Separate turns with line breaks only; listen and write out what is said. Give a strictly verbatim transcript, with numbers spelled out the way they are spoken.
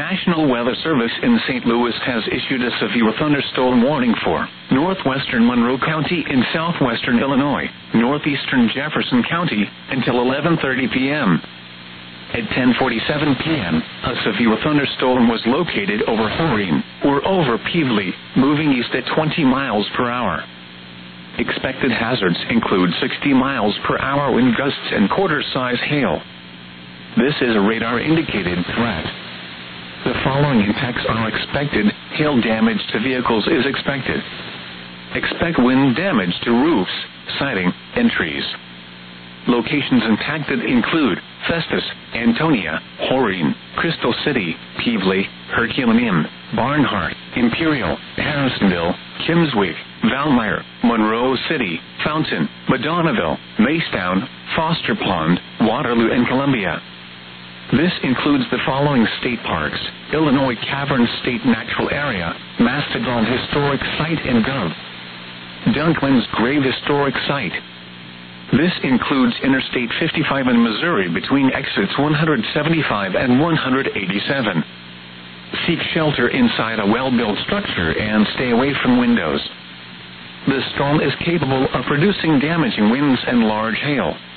National Weather Service in Saint Louis has issued a severe thunderstorm warning for northwestern Monroe County in southwestern Illinois, northeastern Jefferson County, until eleven thirty p m At ten forty-seven p m, a severe thunderstorm was located over Horine, or over Pevely, moving east at twenty miles per hour. Expected hazards include sixty miles per hour wind gusts and quarter-size hail. This is a radar-indicated threat. The following impacts are expected. Hail damage to vehicles is expected. Expect wind damage to roofs, siding, and trees. Locations impacted include Festus, Antonia, Horine, Crystal City, Pevely, Herculaneum, Barnhart, Imperial, Harrisonville, Kimmswick, Valmeyer, Monroe City, Fountain, Madonnaville, Macetown, Foster Pond, Waterloo, and Columbia. This includes the following state parks: Illinois Cavern State Natural Area, Mastodon Historic Site and Gov. Dunkman's Grave Historic Site. This includes Interstate fifty-five in Missouri between exits one seventy-five and one eighty-seven. Seek shelter inside a well-built structure and stay away from windows. The storm is capable of producing damaging winds and large hail.